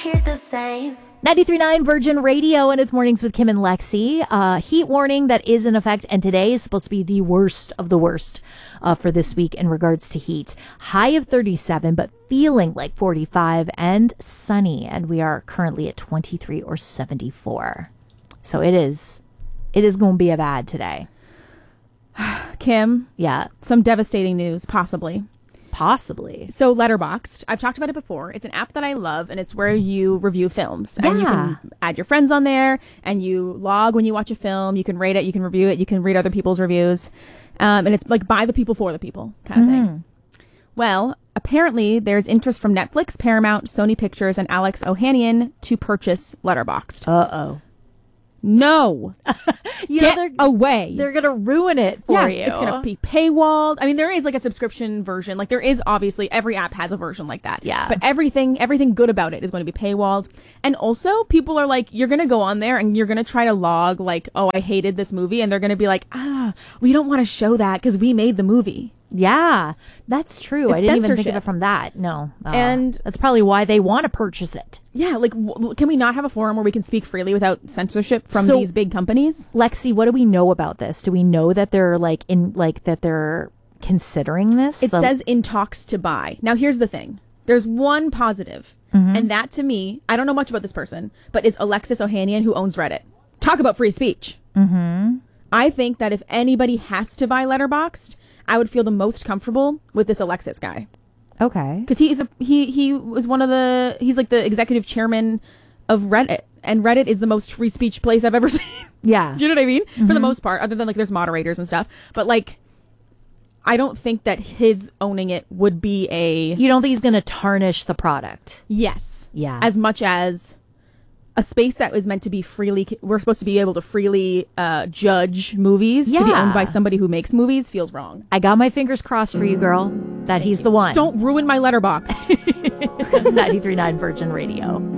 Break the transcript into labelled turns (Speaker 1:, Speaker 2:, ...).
Speaker 1: hear the same.
Speaker 2: 93.9 Virgin Radio, and it's Mornings with Kim and Lexi. Heat warning that is in effect, and today is supposed to be the worst of the worst for this week in regards to heat. High of 37, but feeling like 45 and sunny, and we are currently at 23 or 74. So it is going to be a bad today.
Speaker 3: Kim,
Speaker 2: Yeah,
Speaker 3: some devastating news, possibly. So Letterboxd, I've talked about it before. It's an app that I love, and it's where you review films. And you can add your friends on there, and you log when you watch a film. You can rate it, you can review it, you can read other people's reviews. And it's like by the people, for the people kind of thing. Well, apparently there's interest from Netflix, Paramount, Sony Pictures, and Alex Ohanian to purchase Letterboxd.
Speaker 2: Uh-oh.
Speaker 3: No. Get away.
Speaker 2: They're going to ruin it for you.
Speaker 3: It's going to be paywalled. I mean, there is like a subscription version. Like there is obviously, every app has a version like that.
Speaker 2: Yeah.
Speaker 3: But everything good about it is going to be paywalled. And also people are like, you're going to go on there and you're going to try to log like, oh, I hated this movie. And they're going to be like, we don't want to show that because we made the movie.
Speaker 2: Yeah, that's true.
Speaker 3: It's
Speaker 2: I didn't even think
Speaker 3: censorship.
Speaker 2: of it from that. No.
Speaker 3: And
Speaker 2: that's probably why they want to purchase it.
Speaker 3: Yeah, like, can we not have a forum where we can speak freely without censorship from these big companies?
Speaker 2: Lexi, what do we know about this? Do we know that they're that they're considering this?
Speaker 3: It says in talks to buy. Now, here's the thing. There's one positive, and that to me, I don't know much about this person, but is Alexis Ohanian, who owns Reddit. Talk about free speech. I think that if anybody has to buy Letterboxd, I would feel the most comfortable with this Alexis guy.
Speaker 2: Okay.
Speaker 3: Because he was he's like the executive chairman of Reddit, and Reddit is the most free speech place I've ever seen.
Speaker 2: Yeah.
Speaker 3: Do you know what I mean? For the most part, other than like there's moderators and stuff. But like, I don't think that his owning it would be
Speaker 2: You don't think he's going to tarnish the product?
Speaker 3: Yes.
Speaker 2: Yeah.
Speaker 3: As much as a space that was meant to be we're supposed to be able to freely judge movies to be owned by somebody who makes movies feels wrong.
Speaker 2: I got my fingers crossed for you, girl, that he's the one.
Speaker 3: Don't ruin my Letterboxd.
Speaker 2: 93.9 Virgin Radio.